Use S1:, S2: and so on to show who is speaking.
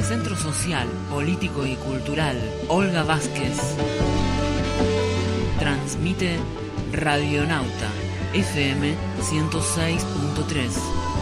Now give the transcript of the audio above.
S1: Centro Social, Político y Cultural Olga Vázquez transmite Radionauta FM 106.3.